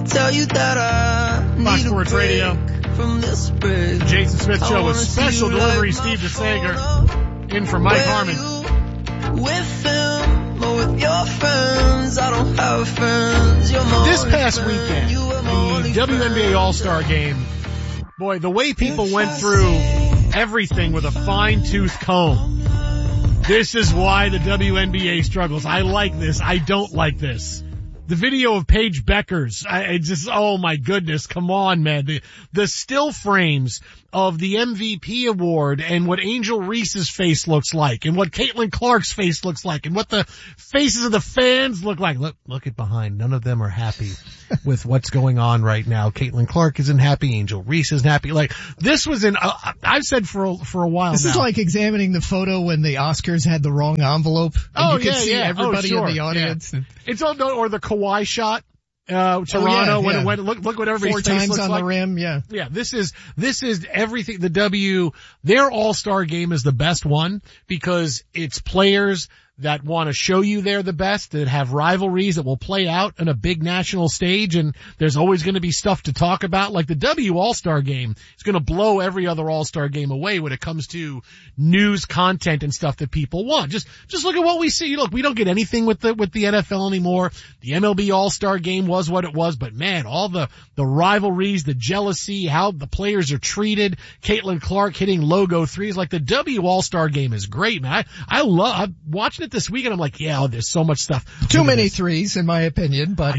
tell you that I need Fox Sports Radio. From this break. The Jason Smith Show with special delivery Steve DeSager in for Mike Harmon. With him or with your friends, I don't have friends. You're my This past friend. weekend, You are my the WNBA All-Star Game, boy, the way people went through everything with a fine-tooth comb. This is why the WNBA struggles. I like this. I don't like this. The video of Paige Beckers, oh my goodness, come on, man. The still frames of the MVP award and what Angel Reese's face looks like and what Caitlin Clark's face looks like and what the faces of the fans look like. Look at behind. None of them are happy with what's going on right now. Caitlin Clark isn't happy. Angel Reese isn't happy. Like, this was I've said for a while This now. is like examining the photo when the Oscars had the wrong envelope. And you could see everybody in the audience. Yeah. It's all, or the Kawhi shot. Toronto when it went, look what everybody's 4 face times looks on like. The rim, yeah. Yeah, this is everything. Their All-Star game is the best one because it's players that want to show you they're the best, that have rivalries that will play out on a big national stage, and there's always going to be stuff to talk about. Like the W All-Star game is going to blow every other All-Star game away when it comes to news content and stuff that people want. Just look at what we see. Look, we don't get anything with the NFL anymore. The MLB All-Star game was what it was, but man, all the rivalries, the jealousy, how the players are treated, Caitlin Clark hitting logo threes, like the W All-Star game is great, man. I'm watching it this weekend. I'm like, yeah, there's so much stuff. Too many threes, in my opinion, but I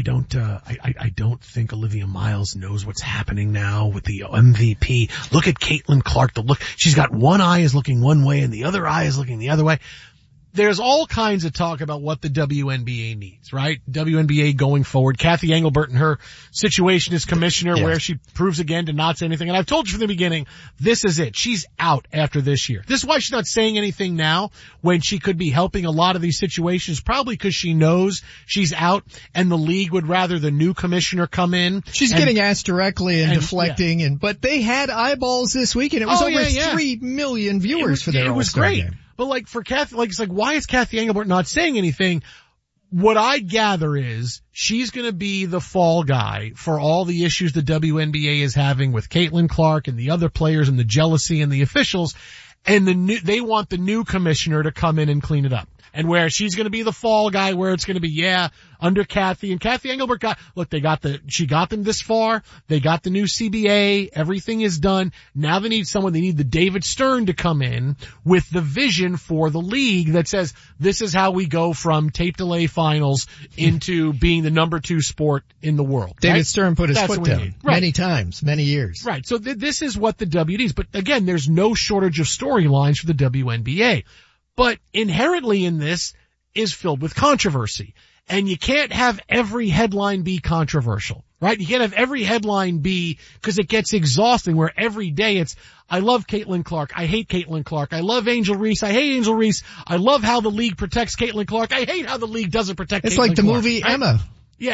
don't think Olivia Miles knows what's happening now with the MVP. Look at Caitlin Clark. She's got one eye is looking one way and the other eye is looking the other way. There's all kinds of talk about what the WNBA needs, right? WNBA going forward. Kathy Engelbert and her situation as commissioner where she proves again to not say anything. And I've told you from the beginning, this is it. She's out after this year. This is why she's not saying anything now when she could be helping a lot of these situations, probably because she knows she's out and the league would rather the new commissioner come in. She's getting asked directly and deflecting, but they had eyeballs this week and it was over 3 million viewers for their All-Star game. But like for Kathy, it's like, why is Kathy Engelbert not saying anything? What I gather is she's going to be the fall guy for all the issues the WNBA is having with Caitlin Clark and the other players and the jealousy and the officials. And they want the new commissioner to come in and clean it up. And where she's going to be the fall guy, where it's going to be, under Kathy. And Kathy Engelbert she got them this far. They got the new CBA. Everything is done. Now they need the David Stern to come in with the vision for the league that says, this is how we go from tape delay finals into being the number 2 sport in the world. David Stern put his foot down many times, many years. Right. So this is what the W needs. But again, there's no shortage of storylines for the WNBA. But inherently in this is filled with controversy. And you can't have every headline be controversial, right? You can't have every headline be, because it gets exhausting where every day it's, I love Caitlin Clark. I hate Caitlin Clark. I love Angel Reese. I hate Angel Reese. I love how the league protects Caitlin Clark. I hate how the league doesn't protect Caitlin Clark. It's like the movie Emma. Yeah,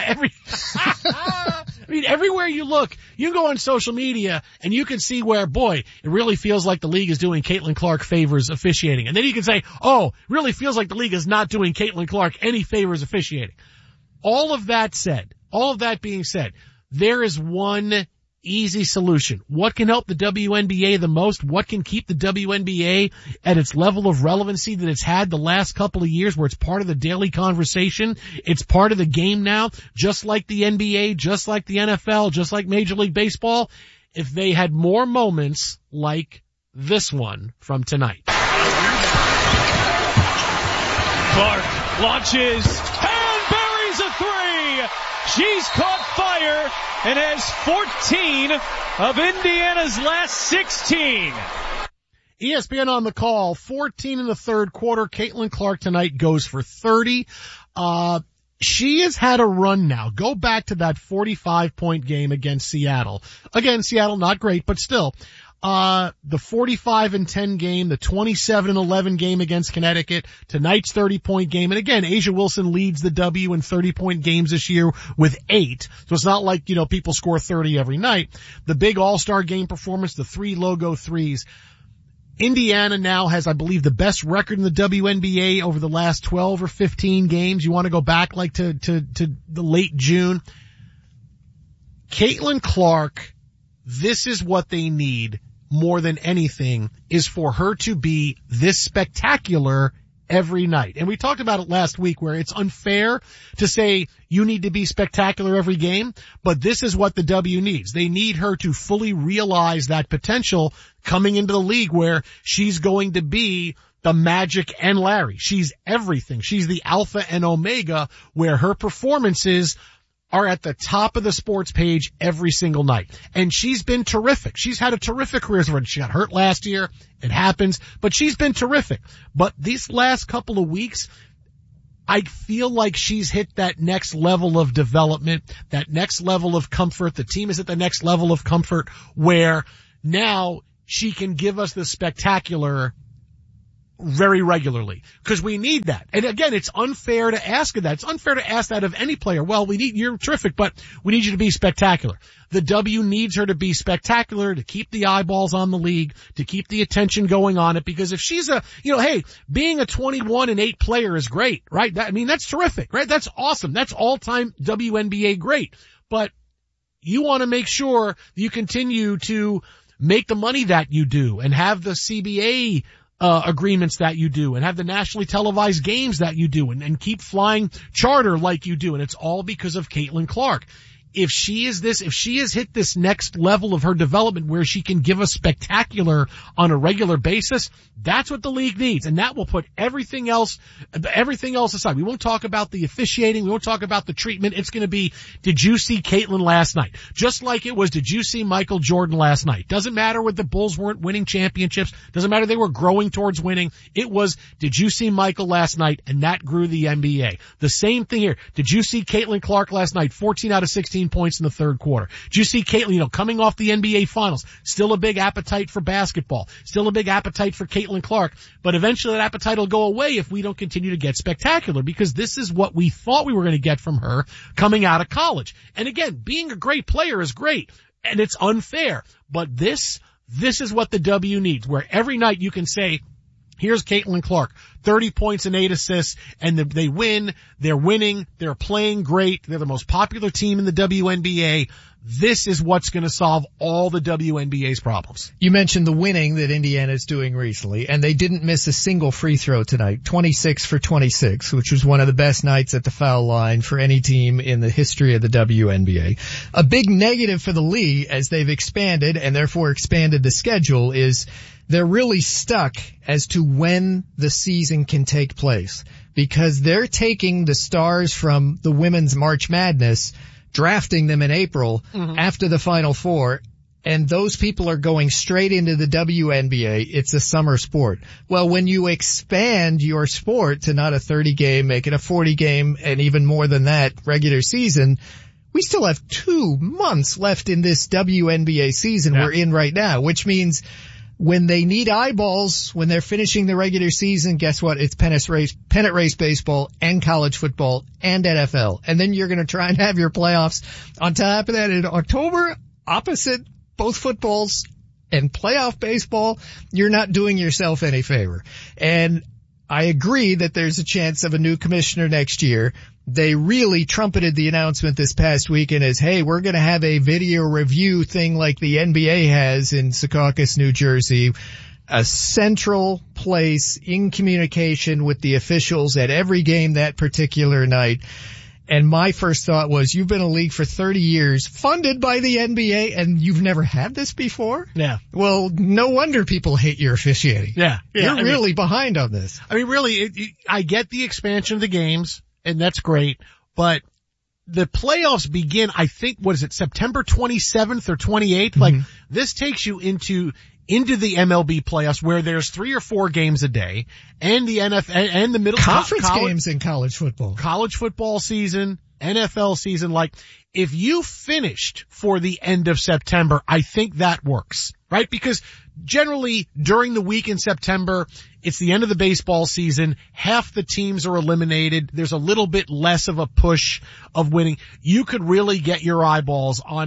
everywhere you look, you go on social media and you can see where, boy, it really feels like the league is doing Caitlin Clark favors officiating. And then you can say, oh, it really feels like the league is not doing Caitlin Clark any favors officiating. All of that being said, there is one easy solution. What can help the WNBA the most? What can keep the WNBA at its level of relevancy that it's had the last couple of years, where it's part of the daily conversation? It's part of the game now, just like the NBA, just like the NFL, just like Major League Baseball. If they had more moments like this one from tonight. Clark launches and buries a 3. She's caught fire and has 14 of Indiana's last 16. ESPN on the call, 14 in the third quarter. Caitlin Clark tonight goes for 30. She has had a run now. Go back to that 45-point game against Seattle. Again, Seattle not great, but still. The 45-10 game, the 27-11 game against Connecticut, tonight's 30-point game. And again, Asia Wilson leads the W in 30-point games this year with 8. So it's not like, people score 30 every night. The big All-Star game performance, the 3 logo threes. Indiana now has, I believe, the best record in the WNBA over the last 12 or 15 games. You want to go back to the late June. Caitlin Clark, this is what they need more than anything, is for her to be this spectacular every night. And we talked about it last week where it's unfair to say you need to be spectacular every game, but this is what the W needs. They need her to fully realize that potential coming into the league where she's going to be the Magic and Larry. She's everything. She's the alpha and omega where her performances are at the top of the sports page every single night. And she's been terrific. She's had a terrific career. She got hurt last year. It happens, but she's been terrific. But these last couple of weeks, I feel like she's hit that next level of development, that next level of comfort. The team is at the next level of comfort where now she can give us the spectacular very regularly, because we need that. And again, it's unfair to ask of that. It's unfair to ask that of any player. Well, you're terrific, but we need you to be spectacular. The W needs her to be spectacular, to keep the eyeballs on the league, to keep the attention going on it, because if she's being a 21-8 player is great, right? That's terrific, right? That's awesome. That's all-time WNBA great. But you want to make sure you continue to make the money that you do and have the CBA agreements that you do and have the nationally televised games that you do and keep flying charter like you do. And it's all because of Caitlin Clark. If she has hit this next level of her development where she can give us spectacular on a regular basis, that's what the league needs. And that will put everything else aside. We won't talk about the officiating. We won't talk about the treatment. It's going to be, did you see Caitlin last night? Just like it was, did you see Michael Jordan last night? Doesn't matter what the Bulls weren't winning championships. Doesn't matter they were growing towards winning. It was, did you see Michael last night? And that grew the NBA. The same thing here. Did you see Caitlin Clark last night? 14 out of 16 points in the third quarter. Did you see Caitlin, coming off the NBA finals, still a big appetite for basketball, still a big appetite for Caitlin Clark, but eventually that appetite will go away if we don't continue to get spectacular, because this is what we thought we were going to get from her coming out of college. And again, being a great player is great, and it's unfair, but this is what the W needs, where every night you can say, here's Caitlin Clark, 30 points and 8 assists, and they win, they're winning, they're playing great, they're the most popular team in the WNBA. This is what's going to solve all the WNBA's problems. You mentioned the winning that Indiana's doing recently, and they didn't miss a single free throw tonight, 26 for 26, which was one of the best nights at the foul line for any team in the history of the WNBA. A big negative for the league as they've expanded and therefore expanded the schedule is they're really stuck as to when the season can take place, because they're taking the stars from the women's March Madness, drafting them in April after the Final Four, and those people are going straight into the WNBA. It's a summer sport. Well, when you expand your sport to not a 30-game, make it a 40-game, and even more than that regular season, we still have 2 months left in this WNBA season we're in right now, which means when they need eyeballs, when they're finishing the regular season, guess what? It's pennant race baseball and college football and NFL. And then you're going to try and have your playoffs on top of that in October, opposite both footballs and playoff baseball. You're not doing yourself any favor. And I agree that there's a chance of a new commissioner next year. They really trumpeted the announcement this past weekend as, hey, we're going to have a video review thing like the NBA has in Secaucus, New Jersey, a central place in communication with the officials at every game that particular night. And my first thought was, you've been in a league for 30 years, funded by the NBA, and you've never had this before? Yeah. Well, no wonder people hate your officiating. Yeah. You're really behind on this. Really, I get the expansion of the games, and that's great, but the playoffs begin, I think, September 27th or 28th? Mm-hmm. Like, this takes you into the MLB playoffs where there's 3 or 4 games a day, and the NFL, and the middle conference games in college football season, NFL season. Like, if you finished for the end of September, I think that works, right? Because generally during the week in September, it's the end of the baseball season. Half the teams are eliminated. There's a little bit less of a push of winning. You could really get your eyeballs on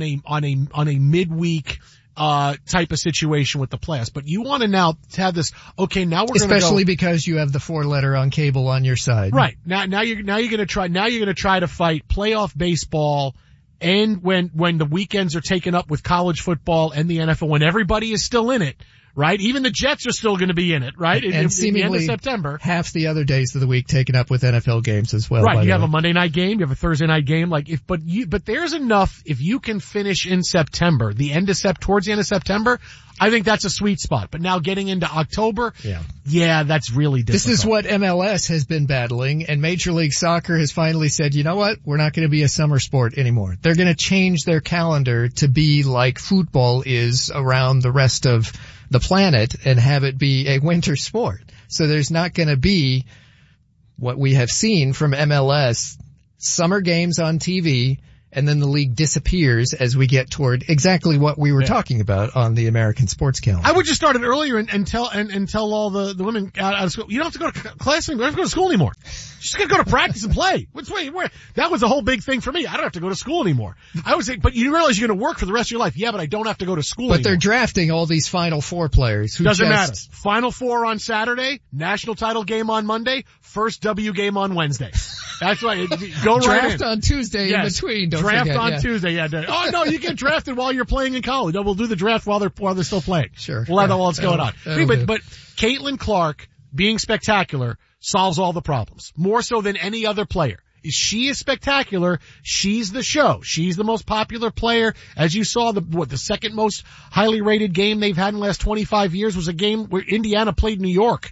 a midweek type of situation with the playoffs. But you want to now have this, okay, now we're going to go. Especially because you have the 4-letter on cable on your side. Right. Now you're going to try to fight playoff baseball and when the weekends are taken up with college football and the NFL, when everybody is still in it, right? Even the Jets are still going to be in it, right? And seemingly in the end of September. Half the other days of the week taken up with NFL games as well. Right. You have a Monday night game, you have a Thursday night game, but there's enough, if you can finish in September, towards the end of September, I think that's a sweet spot. But now getting into October, yeah, that's really difficult. This is what MLS has been battling, and Major League Soccer has finally said, you know what? We're not going to be a summer sport anymore. They're going to change their calendar to be like football is around the rest of the planet and have it be a winter sport. So there's not going to be what we have seen from MLS, summer games on TV, and then the league disappears as we get toward exactly what we were talking about on the American sports calendar. I would just start it earlier and tell all the women out of school, you don't have to go to class anymore, you don't have to go to school anymore. You just gotta go to practice and play. That was a whole big thing for me. I don't have to go to school anymore. I was saying, but you realize you're gonna work for the rest of your life. Yeah, but I don't have to go to school anymore. But they're drafting all these Final Four players who doesn't matter. Final Four on Saturday, national title game on Monday, first W game on Wednesday. That's right. Go right in. Draft on Tuesday in between. Don't draft forget, on Tuesday. Yeah. Oh no, you get drafted while you're playing in college. No, we'll do the draft while they're still playing. Sure. We'll have all what's going on. But Caitlin Clark being spectacular solves all the problems more so than any other player. She is spectacular. She's the show. She's the most popular player. As you saw, the second most highly rated game they've had in the last 25 years was a game where Indiana played New York.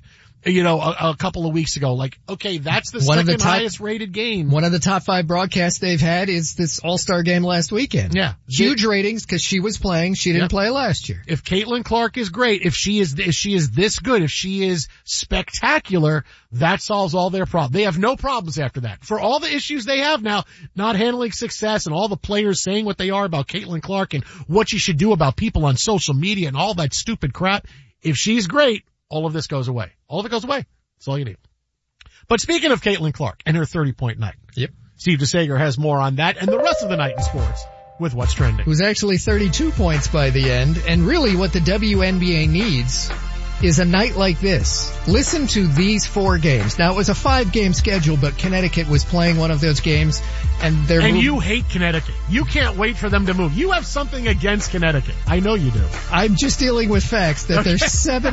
A couple of weeks ago. Okay, that's the second highest rated game. One of the top 5 broadcasts they've had is this All-Star game last weekend. Yeah. Huge ratings because she was playing. She didn't play last year. If Caitlin Clark is great, if she is this good, if she is spectacular, that solves all their problems. They have no problems after that. For all the issues they have now, not handling success and all the players saying what they are about Caitlin Clark and what she should do about people on social media and all that stupid crap, if she's great, all of this goes away. All of it goes away. That's all you need. But speaking of Caitlin Clark and her 30-point night. Yep. Steve DeSager has more on that and the rest of the night in sports with What's Trending. It was actually 32 points by the end, and really what the WNBA needs is a night like this. Listen to these 4 games. Now, it was a 5-game schedule, but Connecticut was playing one of those games, and you hate Connecticut. You can't wait for them to move. You have something against Connecticut. I know you do. I'm just dealing with facts that they're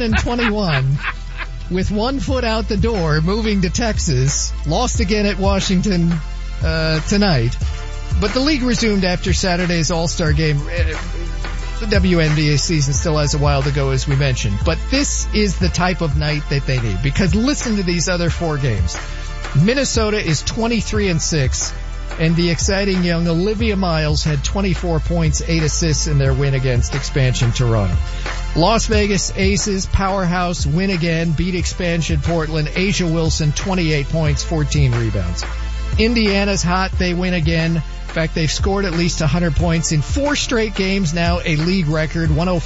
7-21 with 1 foot out the door, moving to Texas, lost again at Washington tonight. But the league resumed after Saturday's All-Star game. The WNBA season still has a while to go, as we mentioned. But this is the type of night that they need, because listen to these other 4 games. Minnesota is 23-6, and the exciting young Olivia Miles had 24 points, 8 assists in their win against expansion Toronto. Las Vegas Aces, powerhouse, win again, beat expansion Portland. Asia Wilson, 28 points, 14 rebounds. Indiana's hot, they win again. In fact, they've scored at least 100 points in 4 straight games now, a league record.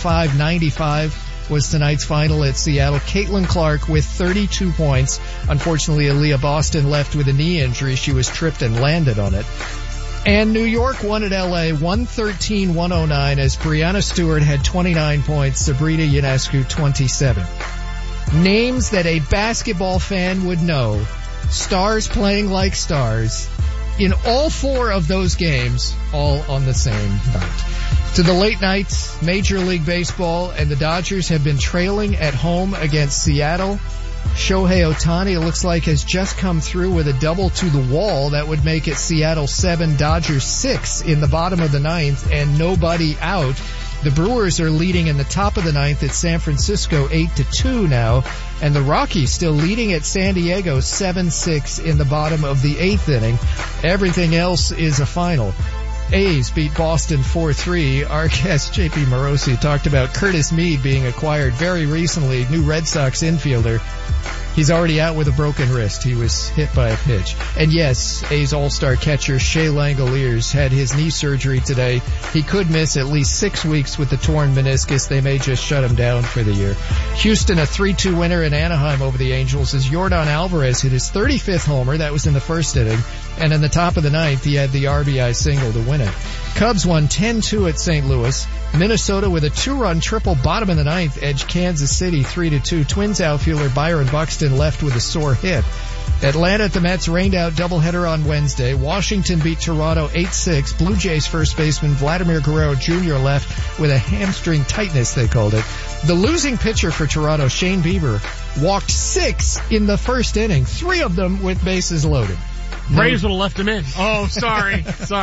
105-95 was tonight's final at Seattle. Caitlin Clark with 32 points. Unfortunately, Aaliyah Boston left with a knee injury. She was tripped and landed on it. And New York won at LA 113-109 as Brianna Stewart had 29 points, Sabrina Ionescu 27. Names that a basketball fan would know. Stars playing like stars. In all 4 of those games, all on the same night. To the late nights, Major League Baseball and the Dodgers have been trailing at home against Seattle. Shohei Ohtani, it looks like, has just come through with a double to the wall. That would make it Seattle 7, Dodgers 6 in the bottom of the 9th, and nobody out. The Brewers are leading in the top of the 9th at San Francisco 8-2 now, and the Rockies still leading at San Diego 7-6 in the bottom of the 8th inning. Everything else is a final. A's beat Boston 4-3. Our guest JP Morosi talked about Curtis Mead being acquired very recently, new Red Sox infielder. He's already out with a broken wrist. He was hit by a pitch. And yes, A's All-Star catcher Shea Langoliers had his knee surgery today. He could miss at least 6 weeks with the torn meniscus. They may just shut him down for the year. Houston, a 3-2 winner in Anaheim over the Angels as Yordan Alvarez hit his 35th homer. That was in the first inning. And in the top of the ninth, he had the RBI single to win it. Cubs won 10-2 at St. Louis. Minnesota with a 2-run triple bottom of the ninth edged Kansas City 3-2. Twins outfielder Byron Buxton left with a sore hip. Atlanta at the Mets rained out doubleheader on Wednesday. Washington beat Toronto 8-6. Blue Jays first baseman Vladimir Guerrero Jr. left with a hamstring tightness, they called it. The losing pitcher for Toronto, Shane Bieber, walked 6 in the first inning, 3 of them with bases loaded. Braves would have left him in. Oh, sorry.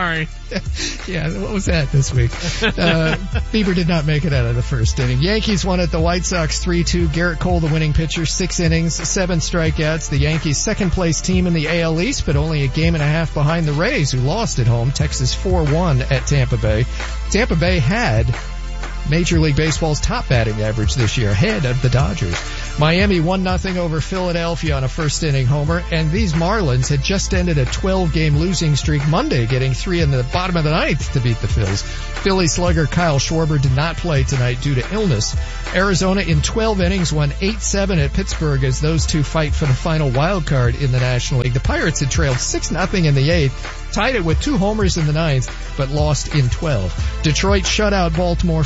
Yeah, what was that this week? Bieber did not make it out of the first inning. Yankees won at the White Sox 3-2. Garrett Cole, the winning pitcher, 6 innings, 7 strikeouts. The Yankees second place team in the AL East, but only a game and a half behind the Rays, who lost at home. Texas 4-1 at Tampa Bay. Tampa Bay had Major League Baseball's top batting average this year, ahead of the Dodgers. Miami 1-0 over Philadelphia on a first inning homer, and these Marlins had just ended a 12-game losing streak Monday, getting 3 in the bottom of the ninth to beat the Phils. Philly slugger Kyle Schwarber did not play tonight due to illness. Arizona in 12 innings won 8-7 at Pittsburgh as those two fight for the final wild card in the National League. The Pirates had trailed 6-0 in the 8th, tied it with 2 homers in the 9th, but lost in 12. Detroit shut out Baltimore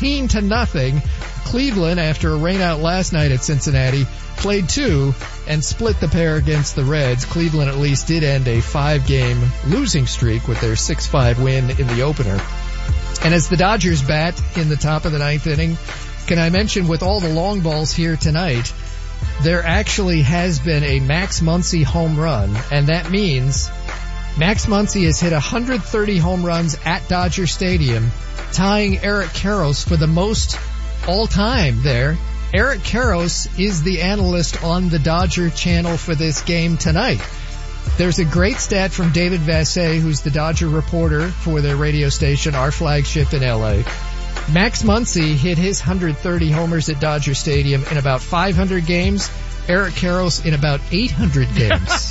14-0. Cleveland, after a rainout last night at Cincinnati, played 2 and split the pair against the Reds. Cleveland at least did end a 5-game losing streak with their 6-5 win in the opener. And as the Dodgers bat in the top of the 9th inning, can I mention with all the long balls here tonight, there actually has been a Max Muncy home run, and that means Max Muncy has hit 130 home runs at Dodger Stadium, tying Eric Karros for the most all time there. Eric Karros is the analyst on the Dodger channel for this game tonight. There's a great stat from David Vassay, who's the Dodger reporter for their radio station, our flagship in LA. Max Muncy hit his 130 homers at Dodger Stadium in about 500 games. Eric Karros in about 800 games.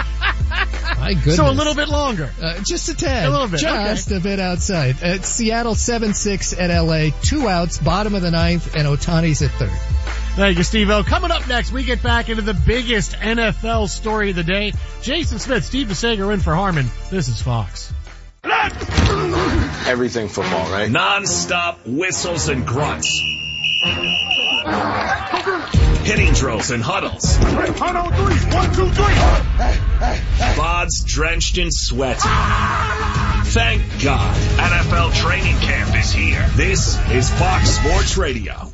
My goodness. So a little bit longer. Just a tad. A little bit. Just okay. A bit outside. Seattle 7-6 at LA. 2 outs, bottom of the 9th, and Ohtani's at 3rd. Thank you, Steve-O. Coming up next, we get back into the biggest NFL story of the day. Jason Smith, Steve DeSager in for Harmon. This is Fox. Everything football, right? Non-stop whistles and grunts. Hitting drills and huddles. 1, 2, 3. Bods drenched in sweat. Thank God NFL training camp is here. This is Fox Sports Radio.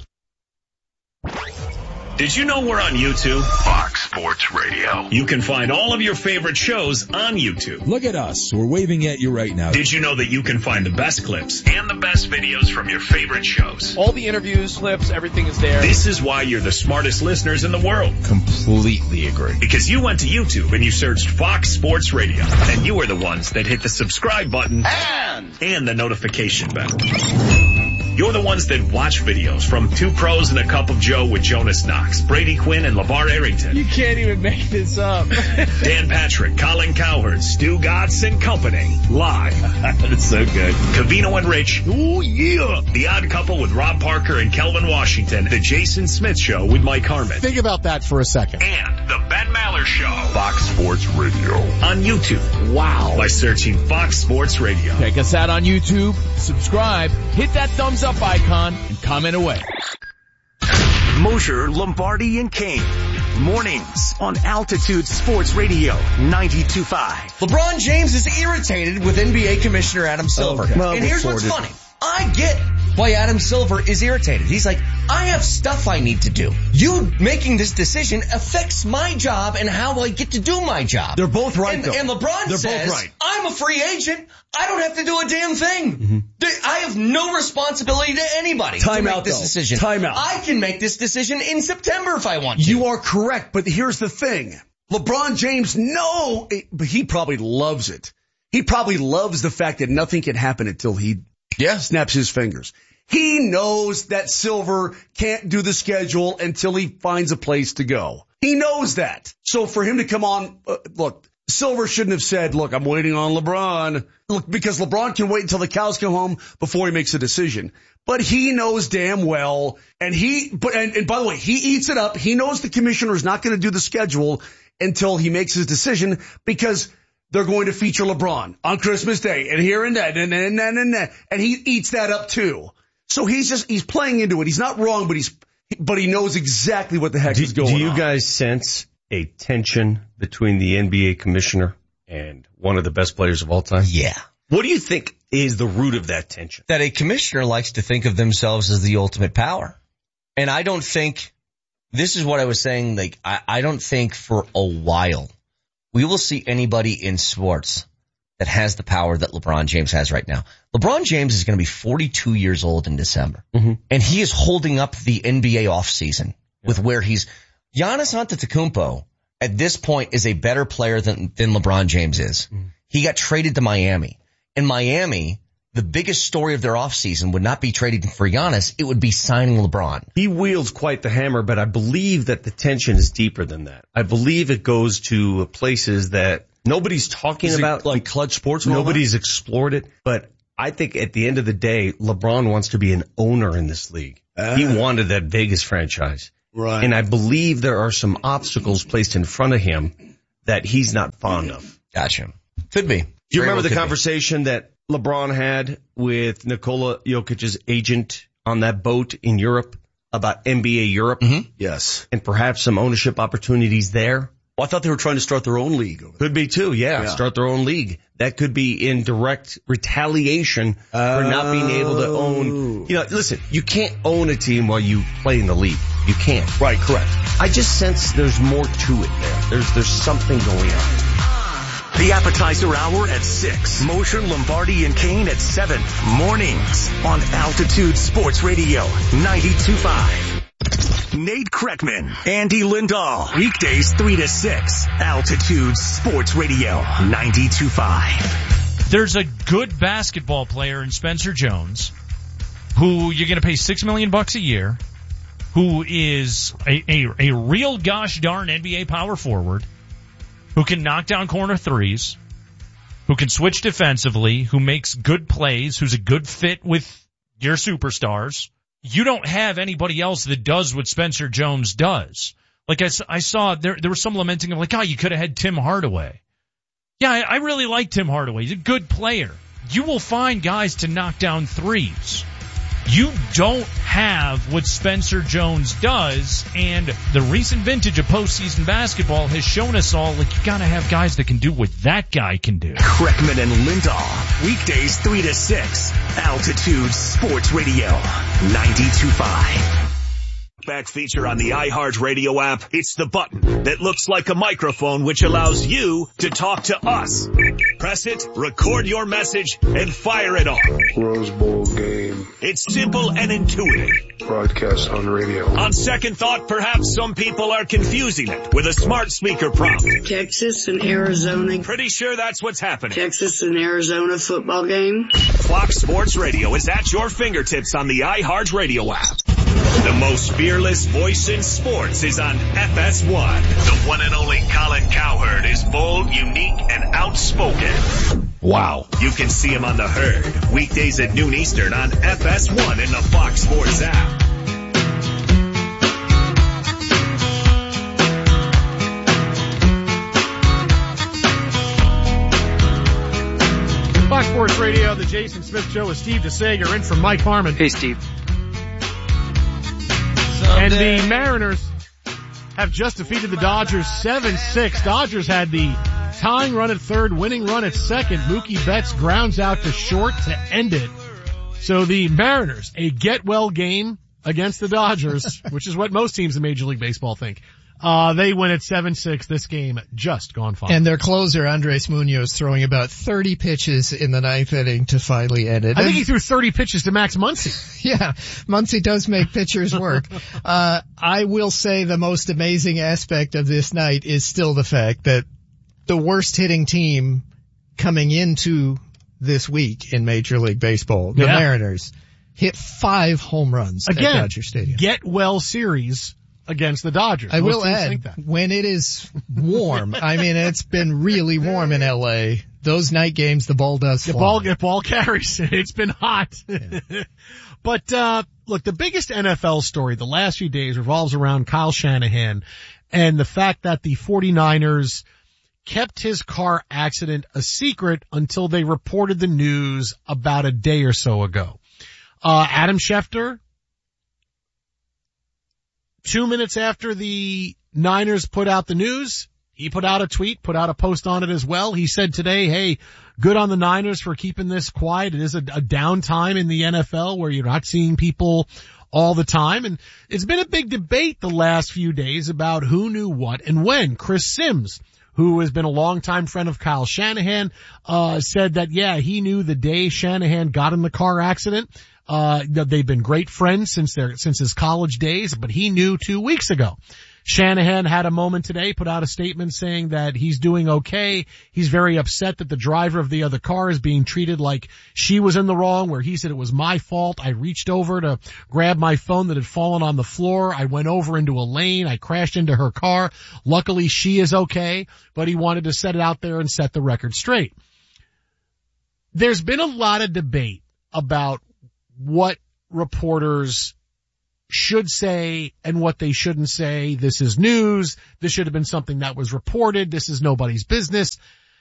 Did you know we're on YouTube? Fox Sports Radio. You can find all of your favorite shows on YouTube. Look at us. We're waving at you right now. Did you know that you can find the best clips and the best videos from your favorite shows? All the interviews, clips, everything is there. This is why you're the smartest listeners in the world. Completely agree. Because you went to YouTube and you searched Fox Sports Radio. And you are the ones that hit the subscribe button and the notification bell. You're the ones that watch videos from Two Pros and a Cup of Joe with Jonas Knox, Brady Quinn, and LeVar Arrington. You can't even make this up. Dan Patrick, Colin Cowherd, Stu Gatz and Company. Live. That's so good. Covino and Rich. Ooh, yeah. The Odd Couple with Rob Parker and Kelvin Washington. The Jason Smith Show with Mike Harmon. Think about that for a second. And the Ben Maller Show. Fox Sports Radio. On YouTube. Wow. By searching Fox Sports Radio. Check us out on YouTube. Subscribe. Hit that thumbs up icon and comment away. Mosher, Lombardi, and Kane. Mornings on Altitude Sports Radio 92.5. LeBron James is irritated with NBA Commissioner Adam Silver. Okay. Well, and here's what's funny. I get why Adam Silver is irritated. He's like, I have stuff I need to do. You making this decision affects my job and how I get to do my job. They're both right, though. And LeBron They're says, both right. I'm a free agent. I don't have to do a damn thing. Mm-hmm. I have no responsibility to anybody to make this decision. Time out. I can make this decision in September if I want to. You are correct, but here's the thing. LeBron James, but he probably loves it. He probably loves the fact that nothing can happen until he snaps his fingers. He knows that Silver can't do the schedule until he finds a place to go. He knows that. So for him to come on, look, Silver shouldn't have said, look, I'm waiting on LeBron. Look, because LeBron can wait until the cows come home before he makes a decision. But he knows damn well, and by the way, he eats it up. He knows the commissioner is not going to do the schedule until he makes his decision, because they're going to feature LeBron on Christmas Day and here and that and that. And he eats that up too. So he's playing into it. He's not wrong, but he knows exactly what the heck is going on. Do you guys sense a tension between the NBA commissioner and one of the best players of all time? Yeah. What do you think is the root of that tension? That a commissioner likes to think of themselves as the ultimate power. And I don't think, this is what I was saying, like, I don't think for a while we will see anybody in sports that has the power that LeBron James has right now. LeBron James is going to be 42 years old in December. Mm-hmm. And he is holding up the NBA offseason with where Giannis Antetokounmpo at this point is a better player than LeBron James is. Mm-hmm. He got traded to Miami. In Miami, the biggest story of their offseason would not be trading for Giannis. It would be signing LeBron. He wields quite the hammer, but I believe that the tension is deeper than that. I believe it goes to places that nobody's talking about. Like Clutch Sports? Nobody's explored it. But I think at the end of the day, LeBron wants to be an owner in this league. He wanted that Vegas franchise. Right. And I believe there are some obstacles placed in front of him that he's not fond of. Gotcha. Could be. Do you remember the conversation that LeBron had with Nikola Jokic's agent on that boat in Europe about NBA Europe? Mm-hmm. Yes. And perhaps some ownership opportunities there? Well, I thought they were trying to start their own league over there. Could be too, yeah. Start their own league. That could be in direct retaliation for not being able to own. You know, listen, you can't own a team while you play in the league. You can't. Right, correct. I just sense there's more to it there. There's something going on. The appetizer hour at 6. Mosher, Lombardi, and Kane at 7. Mornings on Altitude Sports Radio 92.5. Nate Kreckman, Andy Lindahl. Weekdays 3 to 6. Altitude Sports Radio 92.5. There's a good basketball player in Spencer Jones who you're going to pay $6 million a year, who is a real gosh darn NBA power forward, who can knock down corner threes, who can switch defensively, who makes good plays, who's a good fit with your superstars. You don't have anybody else that does what Spencer Jones does. Like I saw there was some lamenting of like, you could have had Tim Hardaway. Yeah, I really like Tim Hardaway. He's a good player. You will find guys to knock down threes. You don't have what Spencer Jones does, and the recent vintage of postseason basketball has shown us all, like, you gotta have guys that can do what that guy can do. Kreckman and Lindahl, weekdays 3 to 6, Altitude Sports Radio 92.5. Back feature on the iHeartRadio app. It's the button that looks like a microphone, which allows you to talk to us. Press it, record your message, and fire it off. Rose Bowl game. It's simple and intuitive. Broadcast on radio. On second thought, perhaps some people are confusing it with a smart speaker prompt. Texas and Arizona. Pretty sure that's what's happening. Texas and Arizona football game. Fox Sports Radio is at your fingertips on the iHeartRadio app. The most fearless voice in sports is on FS1. The one and only Colin Cowherd is bold, unique, and outspoken. Wow. You can see him on The Herd, weekdays at noon Eastern on FS1 in the Fox Sports app. Fox Sports Radio, the Jason Smith Show with Steve DeSager in from Mike Harmon. Hey, Steve. And the Mariners have just defeated the Dodgers 7-6. Dodgers had the tying run at third, winning run at second. Mookie Betts grounds out to short to end it. So the Mariners, a get-well game against the Dodgers, which is what most teams in Major League Baseball think. They win at 7-6. This game just gone fine. And their closer, Andres Munoz, throwing about 30 pitches in the ninth inning to finally end it. I think he threw 30 pitches to Max Muncy. Yeah, Muncy does make pitchers work. I will say the most amazing aspect of this night is still the fact that the worst hitting team coming into this week in Major League Baseball, the Mariners, hit 5 home runs at Dodger Stadium. Get well series against the Dodgers. I will add, when it is warm, I mean, it's been really warm in LA. Those night games, the ball does fly. The ball carries. It's been hot. Yeah. But, look, the biggest NFL story the last few days revolves around Kyle Shanahan and the fact that the 49ers kept his car accident a secret until they reported the news about a day or so ago. Adam Schefter, 2 minutes after the Niners put out the news, he put out a tweet, put out a post on it as well. He said today, hey, good on the Niners for keeping this quiet. It is a downtime in the NFL where you're not seeing people all the time. And it's been a big debate the last few days about who knew what and when. Chris Sims, who has been a longtime friend of Kyle Shanahan, said that, yeah, he knew the day Shanahan got in the car accident. They've been great friends since his college days, but he knew 2 weeks ago. Shanahan had a moment today, put out a statement saying that he's doing okay. He's very upset that the driver of the other car is being treated like she was in the wrong, where he said it was my fault. I reached over to grab my phone that had fallen on the floor. I went over into a lane. I crashed into her car. Luckily, she is okay, but he wanted to set it out there and set the record straight. There's been a lot of debate about what reporters should say and what they shouldn't say. This is news. This should have been something that was reported. This is nobody's business.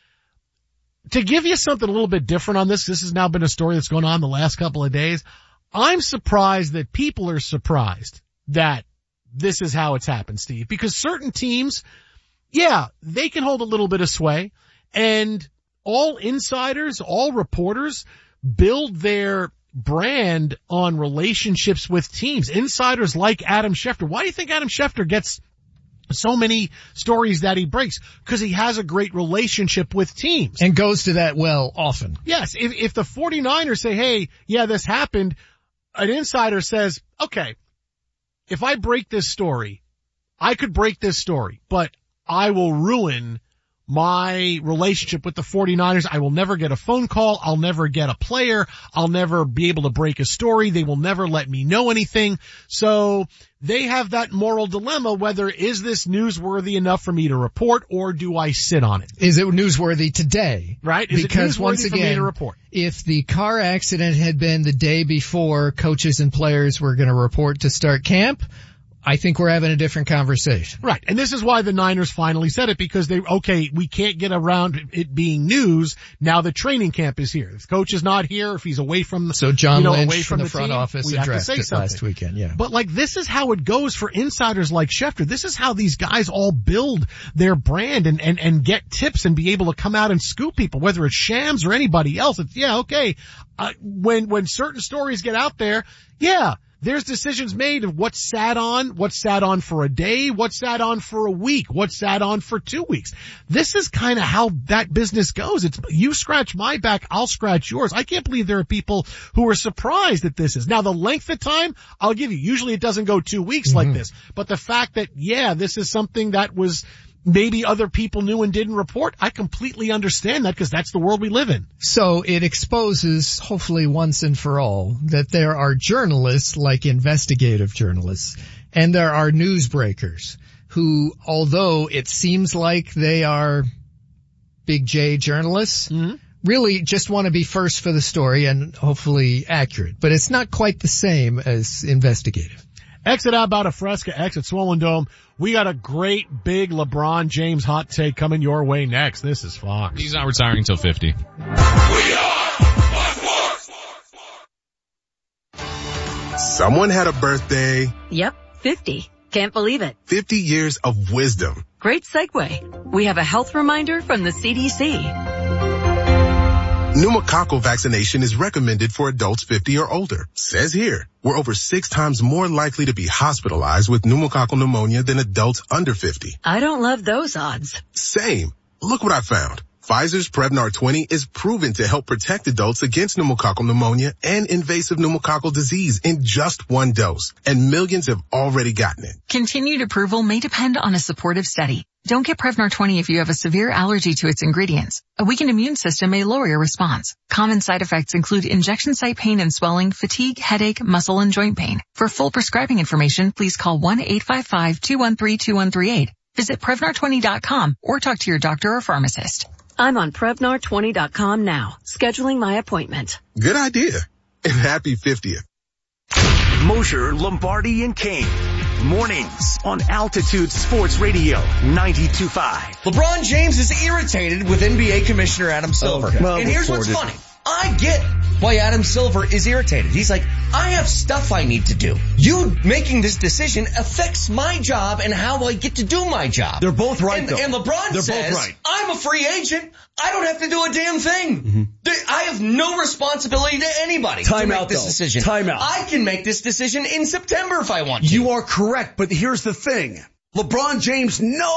To give you something a little bit different on this has now been a story that's going on the last couple of days. I'm surprised that people are surprised that this is how it's happened, Steve, because certain teams, yeah, they can hold a little bit of sway, and all insiders, all reporters build their brand on relationships with teams. Insiders like Adam Schefter. Why do you think Adam Schefter gets so many stories that he breaks? Because he has a great relationship with teams. And goes to that well often. Yes. If the 49ers say, hey, yeah, this happened, an insider says, okay, if I break this story, I could break this story, but I will ruin my relationship with the 49ers. I will never get a phone call. I'll never get a player. I'll never be able to break a story. They will never let me know anything. So they have that moral dilemma, whether is this newsworthy enough for me to report, or do I sit on it? Is it newsworthy today? Right? Is because it newsworthy once for me again, to report? If the car accident had been the day before coaches and players were going to report to start camp, I think we're having a different conversation. Right. And this is why the Niners finally said it, because we can't get around it being news now that training camp is here. If the coach is not here, if he's away from the, so John Lynch away from the front team, office we have to addressed say it something. last weekend, yeah. But this is how it goes for insiders like Schefter. This is how these guys all build their brand and get tips and be able to come out and scoop people, whether it's Shams or anybody else. It's, when certain stories get out there, there's decisions made of what's sat on for a day, what's sat on for a week, what's sat on for 2 weeks. This is kind of how that business goes. It's you scratch my back, I'll scratch yours. I can't believe there are people who are surprised that this is. Now the length of time, I'll give you, usually it doesn't go 2 weeks like this. But the fact that, this is something that was maybe other people knew and didn't report, I completely understand that, because that's the world we live in. So it exposes, hopefully once and for all, that there are journalists, like investigative journalists, and there are newsbreakers who, although it seems like they are big J journalists, really just want to be first for the story and hopefully accurate. But it's not quite the same as investigative. Exit out about a Fresca, exit Swollen Dome. We got a great big LeBron James hot take coming your way next. This is Fox. He's not retiring until 50. We are Fox. Someone had a birthday. Yep, 50. Can't believe it. 50 years of wisdom. Great segue. We have a health reminder from the CDC. Pneumococcal vaccination is recommended for adults 50 or older. Says here, we're over 6 times more likely to be hospitalized with pneumococcal pneumonia than adults under 50. I don't love those odds. Same. Look what I found. Pfizer's Prevnar 20 is proven to help protect adults against pneumococcal pneumonia and invasive pneumococcal disease in just 1 dose. And millions have already gotten it. Continued approval may depend on a supportive study. Don't get Prevnar 20 if you have a severe allergy to its ingredients. A weakened immune system may lower your response. Common side effects include injection site pain and swelling, fatigue, headache, muscle, and joint pain. For full prescribing information, please call 1-855-213-2138. Visit Prevnar20.com or talk to your doctor or pharmacist. I'm on Prevnar20.com now, scheduling my appointment. Good idea. And happy 50th. Mosher, Lombardi, and Kane. Mornings on Altitude Sports Radio 92.5. LeBron James is irritated with NBA Commissioner Adam Silver. Okay. Well, and here's what's funny. I get why Adam Silver is irritated. He's like, I have stuff I need to do. You making this decision affects my job and how I get to do my job. They're both right, though. And LeBron says, both right. I'm a free agent. I don't have to do a damn thing. Mm-hmm. I have no responsibility to anybody to make this decision. Time out. I can make this decision in September if I want to. You are correct, but here's the thing. LeBron James,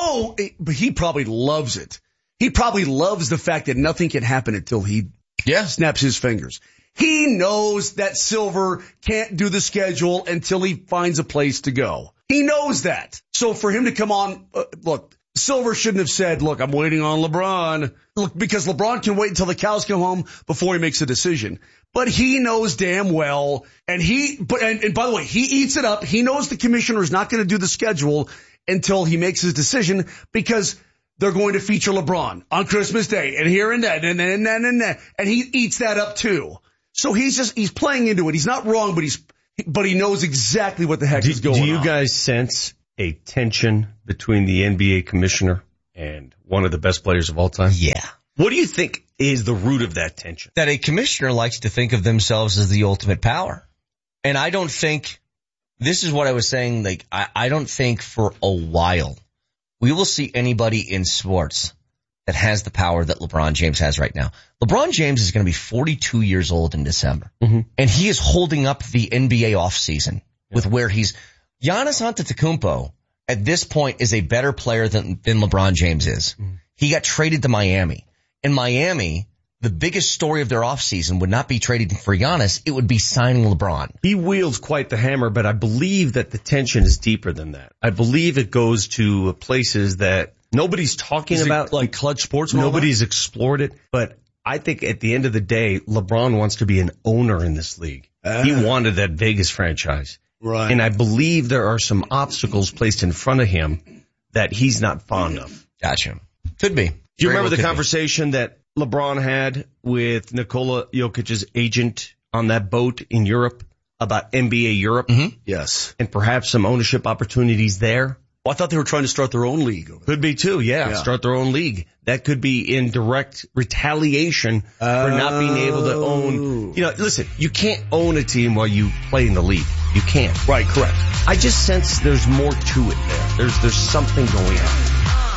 but he probably loves it. He probably loves the fact that nothing can happen until he snaps his fingers. He knows that Silver can't do the schedule until he finds a place to go. He knows that. So for him to come on, look, Silver shouldn't have said, look, I'm waiting on LeBron. Look, because LeBron can wait until the cows come home before he makes a decision. But he knows damn well, and by the way, he eats it up. He knows the commissioner is not going to do the schedule until he makes his decision because they're going to feature LeBron on Christmas Day and here and that and then and that. And he eats that up too. So he's playing into it. He's not wrong, but he knows exactly what the heck is going on. Do you guys sense a tension between the NBA commissioner and one of the best players of all time? Yeah. What do you think is the root of that tension? That a commissioner likes to think of themselves as the ultimate power. And I don't think, this is what I was saying, like, I don't think for a while we will see anybody in sports that has the power that LeBron James has right now. LeBron James is going to be 42 years old in December. Mm-hmm. And he is holding up the NBA offseason with where Giannis Antetokounmpo at this point is a better player than LeBron James is. Mm-hmm. He got traded to Miami. In Miami, the biggest story of their offseason would not be trading for Giannis. It would be signing LeBron. He wields quite the hammer, but I believe that the tension is deeper than that. I believe it goes to places that nobody's talking about. Like Clutch Sports? Nobody's explored it. But I think at the end of the day, LeBron wants to be an owner in this league. He wanted that Vegas franchise. Right. And I believe there are some obstacles placed in front of him that he's not fond of. Gotcha. Could be. Do you remember the conversation that LeBron had with Nikola Jokic's agent on that boat in Europe about NBA Europe? Mm-hmm. Yes. And perhaps some ownership opportunities there? Well, I thought they were trying to start their own league. Could be too, yeah. Start their own league. That could be in direct retaliation for not being able to own. Listen, you can't own a team while you play in the league. You can't. Right, correct. I just sense there's more to it there. There's something going on.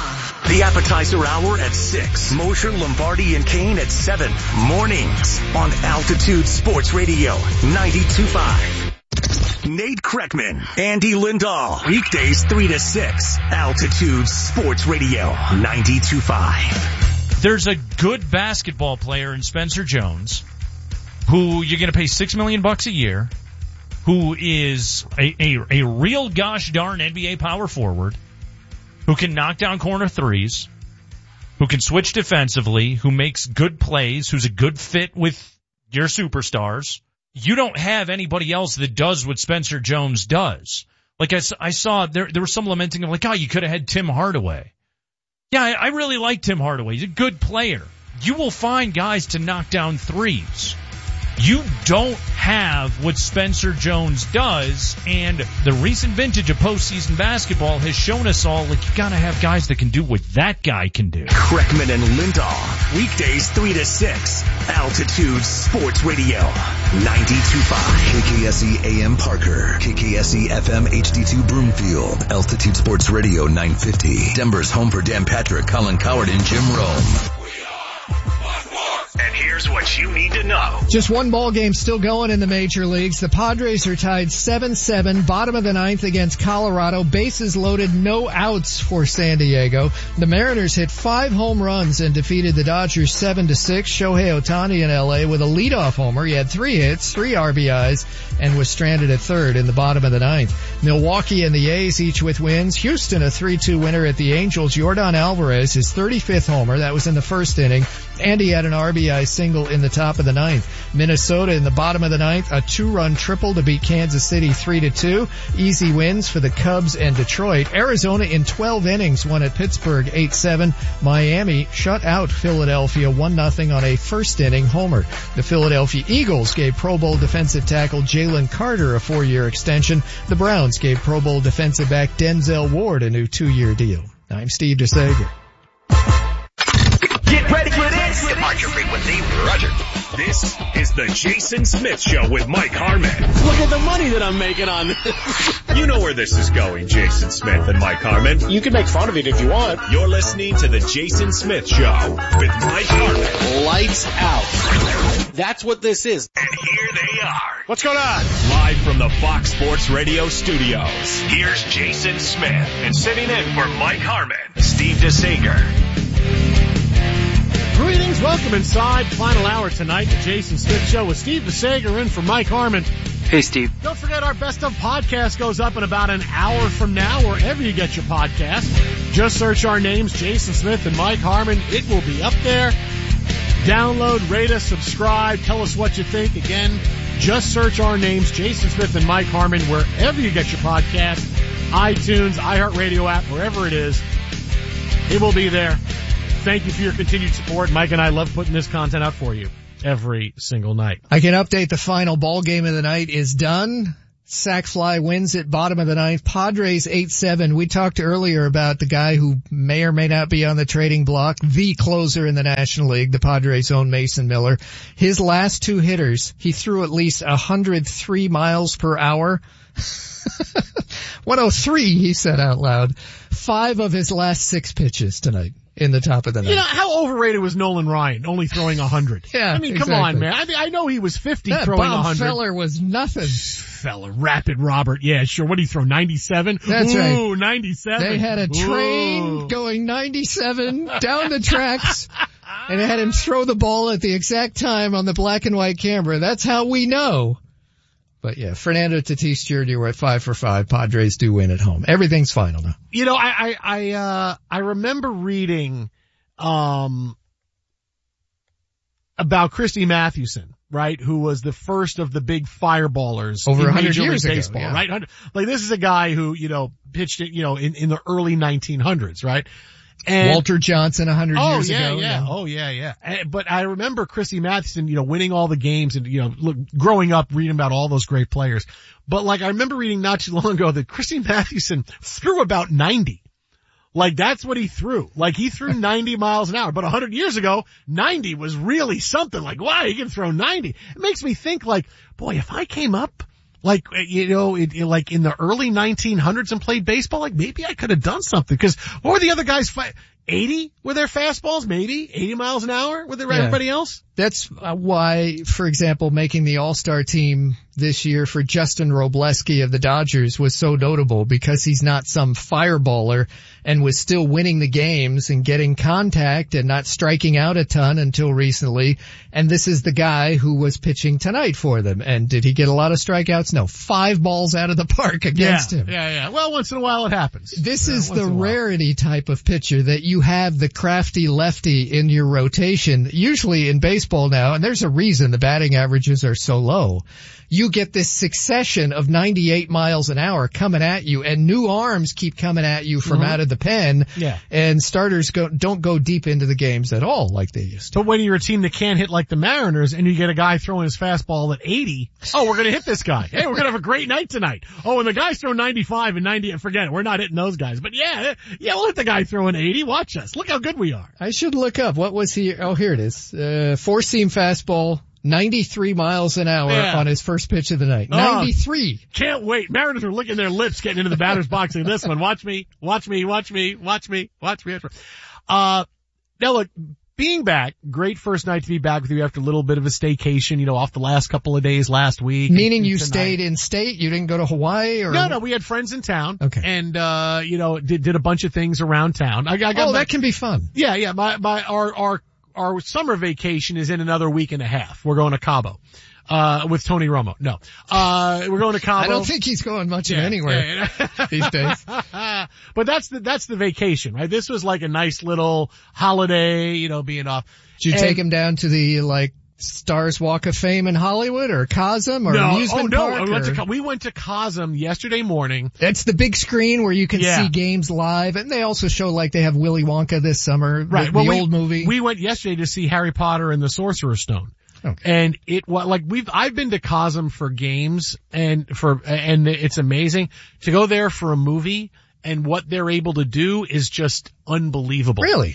The appetizer hour at 6. Mosher, Lombardi, and Kane at 7. Mornings on Altitude Sports Radio 92.5. Nate Kreckman, Andy Lindahl. Weekdays 3 to 6. Altitude Sports Radio 92.5. There's a good basketball player in Spencer Jones who you're going to pay $6 million a year, who is a real gosh darn NBA power forward, who can knock down corner threes, who can switch defensively, who makes good plays, who's a good fit with your superstars. You don't have anybody else that does what Spencer Jones does. Like I saw there was some lamenting of like, you could have had Tim Hardaway. Yeah, I really like Tim Hardaway. He's a good player. You will find guys to knock down threes. You don't have what Spencer Jones does, and the recent vintage of postseason basketball has shown us all, like, you gotta have guys that can do what that guy can do. Kreckman and Lindahl, weekdays 3 to 6, Altitude Sports Radio 92.5. KKSE AM Parker, KKSE FM HD2 Broomfield, Altitude Sports Radio 950, Denver's home for Dan Patrick, Colin Coward, and Jim Rome. And here's what you need to know. Just one ball game still going in the major leagues. The Padres are tied 7-7, bottom of the ninth against Colorado. Bases loaded, no outs for San Diego. The Mariners hit 5 home runs and defeated the Dodgers 7-6. Shohei Ohtani in LA with a leadoff homer. He had 3 hits, 3 RBIs, and was stranded at third in the bottom of the ninth. Milwaukee and the A's each with wins. Houston a 3-2 winner at the Angels. Yordan Alvarez, his 35th homer. That was in the first inning. Andy had an RBI single in the top of the ninth. Minnesota in the bottom of the ninth, a 2-run triple to beat Kansas City 3-2. Easy wins for the Cubs and Detroit. Arizona in 12 innings won at Pittsburgh 8-7. Miami shut out Philadelphia 1-0 on a first inning homer. The Philadelphia Eagles gave Pro Bowl defensive tackle Jalen Carter a 4-year extension. The Browns gave Pro Bowl defensive back Denzel Ward a new 2-year deal. I'm Steve DeSager. Get ready for this. Departure frequency, roger. This is the Jason Smith Show with Mike Harmon. Look at the money that I'm making on this. You know where this is going, Jason Smith and Mike Harmon. You can make fun of it if you want. You're listening to the Jason Smith Show with Mike Harmon. Lights out. That's what this is. And here they are. What's going on? Live from the Fox Sports Radio studios. Here's Jason Smith. And sitting in for Mike Harmon, Steve DeSager. Greetings, welcome inside. Final hour tonight, the Jason Smith Show with Steve DeSager in for Mike Harmon. Hey, Steve. Don't forget our Best of podcast goes up in about an hour from now, wherever you get your podcast. Just search our names, Jason Smith and Mike Harmon. It will be up there. Download, rate us, subscribe, tell us what you think. Again, just search our names, Jason Smith and Mike Harmon, wherever you get your podcast. iTunes, iHeartRadio app, wherever it is. It will be there. Thank you for your continued support. Mike and I love putting this content out for you every single night. I can update the final ball game of the night is done. Sac Fly wins at bottom of the ninth. Padres 8-7. We talked earlier about the guy who may or may not be on the trading block, the closer in the National League, the Padres' own Mason Miller. His last two hitters, he threw at least 103 miles per hour. 103, he said out loud. 5 of his last 6 pitches tonight in the top of the ninth. You know, how overrated was Nolan Ryan, only throwing 100? Yeah, I mean, exactly. Come on, man. I know he was 50 that throwing Bob 100. Feller was nothing. Feller, Rapid Robert. Yeah, sure. What did he throw, 97? That's right. Ooh, 97. They had a train going 97 down the tracks, and they had him throw the ball at the exact time on the black and white camera. That's how we know. But yeah, Fernando Tatis Jr. were at 5 for 5. Padres do win at home. Everything's final now. You know, I remember reading, about Christy Mathewson, right? Who was the first of the big fireballers over in 100 Major years League ago, Baseball, yeah. right? Like this is a guy who, you know, pitched it, you know, in the early 1900s, right? And Walter Johnson 100 years ago. Yeah. Oh, yeah. But I remember Christy Mathewson, you know, winning all the games and, you know, growing up reading about all those great players. But like I remember reading not too long ago that Christy Mathewson threw about 90. Like that's what he threw. Like he threw 90 miles an hour. But 100 years ago, 90 was really something. Like, wow, he can throw 90. It makes me think like, boy, if I came up like, you know, like in the early 1900s and played baseball, like maybe I could have done something. Cause what were the other guys 80 were their fastballs? Maybe 80 miles an hour with everybody else? That's why, for example, making the All-Star team this year for Justin Robleski of the Dodgers was so notable because he's not some fireballer and was still winning the games and getting contact and not striking out a ton until recently. And this is the guy who was pitching tonight for them. And did he get a lot of strikeouts? No. 5 balls out of the park against him. Yeah. Well, once in a while it happens. This is the rarity type of pitcher that you have the crafty lefty in your rotation, usually in baseball now, and there's a reason the batting averages are so low. You get this succession of 98 miles an hour coming at you, and new arms keep coming at you from out of the pen. Yeah. And starters don't go deep into the games at all like they used to. But when you're a team that can't hit like the Mariners and you get a guy throwing his fastball at 80, oh, we're going to hit this guy. Hey, we're going to have a great night tonight. Oh, and the guys throw 95 and 90, forget it. We're not hitting those guys. But yeah, we'll hit the guy throwing 80. Watch us. Look how good we are. I should look up. What was he? Oh, here it is. 4-seam fastball. 93 miles an hour on his first pitch of the night. 93. Can't wait. Mariners are licking their lips getting into the batter's box in this one. Watch me. Now look, being back, great first night to be back with you after a little bit of a staycation, you know, off the last couple of days last week. Meaning you stayed in state? You didn't go to Hawaii or? No, we had friends in town. Okay. And, you know, did a bunch of things around town. That can be fun. Yeah. Our summer vacation is in another week and a half. We're going to Cabo. with Tony Romo. No. We're going to Cabo. I don't think he's going much anywhere these days. But that's the vacation, right? This was like a nice little holiday, being off. Did you take him down to the, Stars Walk of Fame in Hollywood or Cosm or amusement park? We went to Cosm yesterday morning. It's the big screen where you can see games live, and they also show they have Willy Wonka this summer, right? The old movie. We went yesterday to see Harry Potter and the Sorcerer's Stone. Okay. And I've been to Cosm for games and it's amazing to go there for a movie. And what they're able to do is just unbelievable. Really?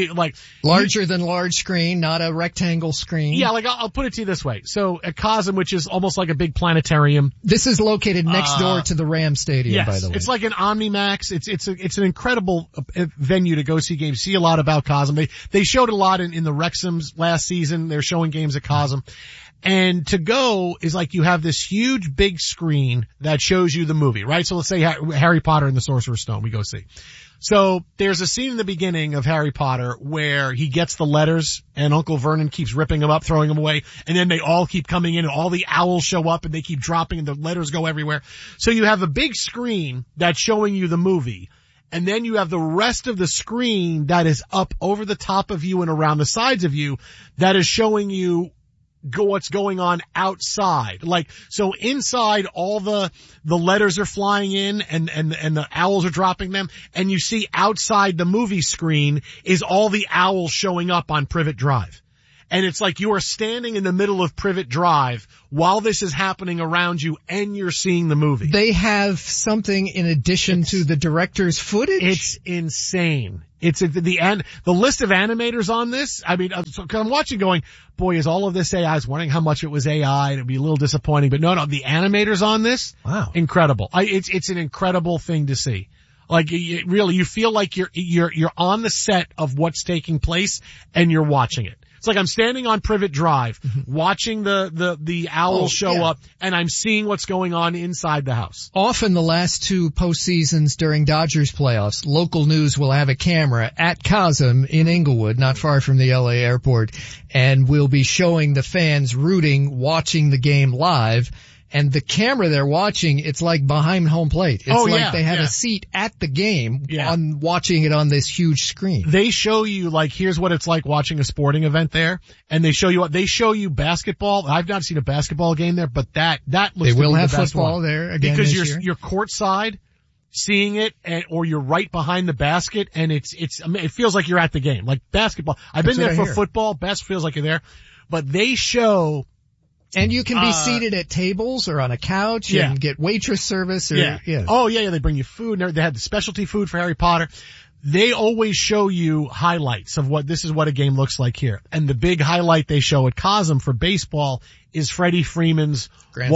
Larger than large screen, not a rectangle screen. Yeah, I'll put it to you this way. So at Cosm, which is almost like a big planetarium. This is located next door to the Ram Stadium, by the way. It's like an OmniMax. It's an incredible venue to go see games. See a lot about Cosm. They showed a lot in the Wrexhams last season. They're showing games at Cosm. And to go is you have this huge big screen that shows you the movie, right? So let's say Harry Potter and the Sorcerer's Stone we go see. So there's a scene in the beginning of Harry Potter where he gets the letters and Uncle Vernon keeps ripping them up, throwing them away, and then they all keep coming in and all the owls show up and they keep dropping and the letters go everywhere. So you have a big screen that's showing you the movie. And then you have the rest of the screen that is up over the top of you and around the sides of you that is showing you what's going on outside. So inside all the letters are flying in and the owls are dropping them, and you see outside the movie screen is all the owls showing up on Privet Drive. And it's like you are standing in the middle of Privet Drive while this is happening around you and you're seeing the movie. They have something in addition to the director's footage? It's insane. It's the list of animators on this. I mean, so I'm watching going, boy, is all of this AI? I was wondering how much it was AI, and it'd be a little disappointing, but no, the animators on this, wow, incredible. It's an incredible thing to see. Really, you feel like you're on the set of what's taking place and you're watching it. It's like I'm standing on Privet Drive, watching the owls show up, and I'm seeing what's going on inside the house. Often the last two postseasons during Dodgers playoffs, local news will have a camera at Cosm in Inglewood, not far from the LA airport, and will be showing the fans watching the game live. And the camera they're watching, it's like behind home plate. It's they have a seat at the game on watching it on this huge screen. They show you here's what it's like watching a sporting event there, and they show you basketball. I've not seen a basketball game there, but that looks they to will be have the best football one. there again because this year. You're courtside seeing it, or you're right behind the basket, and it feels like you're at the game. Like basketball, I've been there for football. Basketball feels like you're there, but they show. And you can be seated at tables or on a couch and get waitress service Oh yeah, they bring you food. They had the specialty food for Harry Potter. They always show you highlights of what a game looks like here. And the big highlight they show at Cosm for baseball is Freddie Freeman's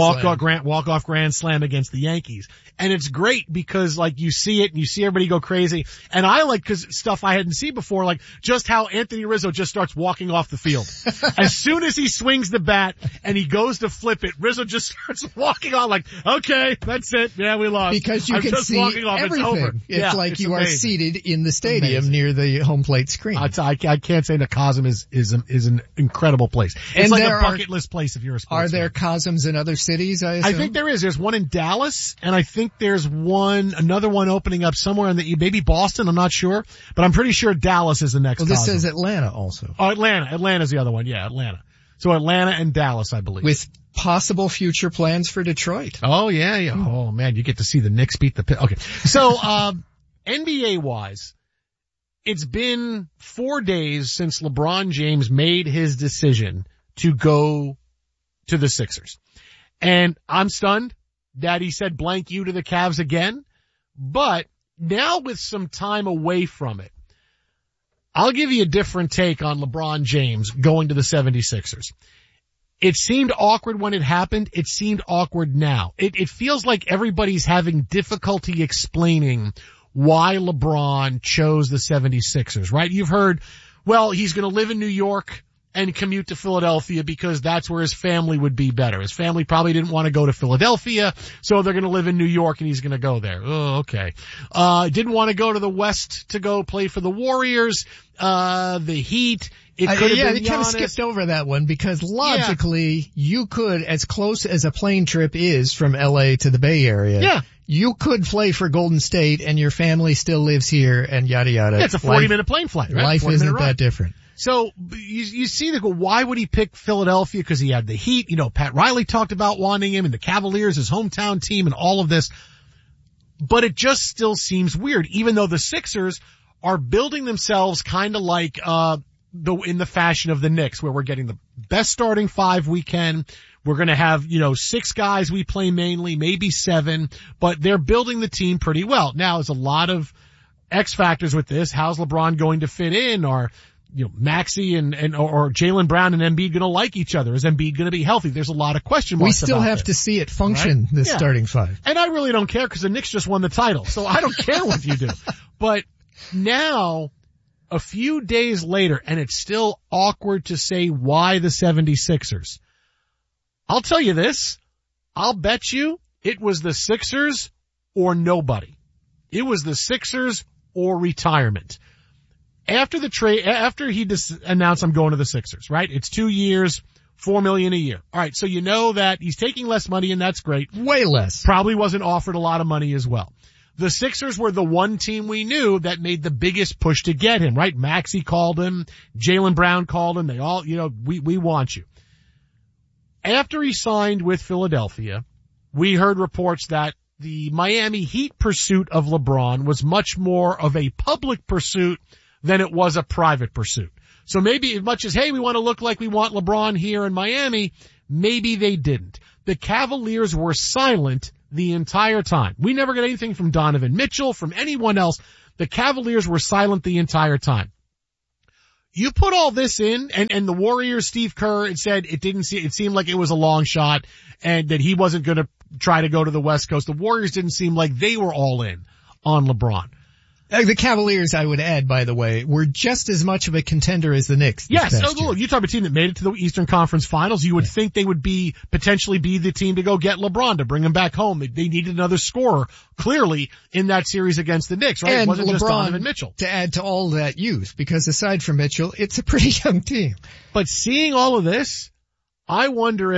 walk-off grand slam against the Yankees. And it's great because you see it and you see everybody go crazy. And I cause stuff I hadn't seen before, just how Anthony Rizzo just starts walking off the field. As soon as he swings the bat and he goes to flip it, Rizzo just starts walking on okay, that's it. Yeah, we lost. Because you can just see walking off. everything. It's over. It's you amazing. Are seated in the stadium near the home plate screen. I can't say that Cosm is an incredible place. It's like a bucket list place if you're a sports fan. Are there Cosms in other cities, I assume? I think there is. There's one in Dallas, and I think there's another one opening up somewhere in maybe Boston, I'm not sure. But I'm pretty sure Dallas is the next Well, this Cosm. says Atlanta also. Oh, Atlanta. Atlanta's the other one. Yeah, Atlanta. So Atlanta and Dallas, I believe. With possible future plans for Detroit. Oh, yeah. Oh, man, you get to see the Knicks beat the Okay. So, NBA-wise, it's been 4 days since LeBron James made his decision to go to the Sixers. And I'm stunned that he said blank you to the Cavs again. But now with some time away from it, I'll give you a different take on LeBron James going to the 76ers. It seemed awkward when it happened. It seemed awkward now. It feels like everybody's having difficulty explaining why LeBron chose the 76ers, right? You've heard, well, he's going to live in New York. and commute to Philadelphia because that's where his family would be better. His family probably didn't want to go to Philadelphia, so they're going to live in New York and he's going to go there. Oh, okay. Didn't want to go to the West to go play for the Warriors, the Heat. It could have been they kind of skipped over that one because logically you could, as close as a plane trip is from LA to the Bay Area, you could play for Golden State and your family still lives here and yada yada. Yeah, it's a 40-minute plane flight, right? Life isn't that different. So you see why would he pick Philadelphia? Because he had the Heat. You know, Pat Riley talked about wanting him and the Cavaliers, his hometown team and all of this. But it just still seems weird, even though the Sixers are building themselves kind of like, in the fashion of the Knicks, where we're getting the best starting five we can. We're going to have, 6 guys we play mainly, maybe 7, but they're building the team pretty well. Now, there's a lot of X factors with this. How's LeBron going to fit in? Are, Maxey or Jaylen Brown and Embiid going to like each other? Is Embiid going to be healthy? There's a lot of question marks. We still have to see it function, right? This starting five. And I really don't care because the Knicks just won the title, so I don't care what you do. But now, a few days later, and it's still awkward to say why the 76ers. I'll tell you this. I'll bet you it was the Sixers or nobody. It was the Sixers or retirement. After the trade, after he announced I'm going to the Sixers, right? It's 2 years, $4 million a year. All right. So you know that he's taking less money and that's great. Way less. Probably wasn't offered a lot of money as well. The Sixers were the one team we knew that made the biggest push to get him, right? Maxey called him. Jaylen Brown called him. They all, we want you. After he signed with Philadelphia, we heard reports that the Miami Heat pursuit of LeBron was much more of a public pursuit than it was a private pursuit. So maybe as much as, hey, we want to look like we want LeBron here in Miami, maybe they didn't. The Cavaliers were silent the entire time. We never got anything from Donovan Mitchell, from anyone else. The Cavaliers were silent the entire time. You put all this in, and the Warriors, Steve Kerr, it said it seemed like it was a long shot, and that he wasn't going to try to go to the West Coast. The Warriors didn't seem like they were all in on LeBron. The Cavaliers, I would add, by the way, were just as much of a contender as the Knicks. Yes, look, you talk about a team that made it to the Eastern Conference Finals. You would think they would potentially be the team to go get LeBron, to bring him back home. They needed another scorer, clearly, in that series against the Knicks, right? And it wasn't LeBron, just Donovan Mitchell. To add to all that youth, because aside from Mitchell, it's a pretty young team. But seeing all of this, I wonder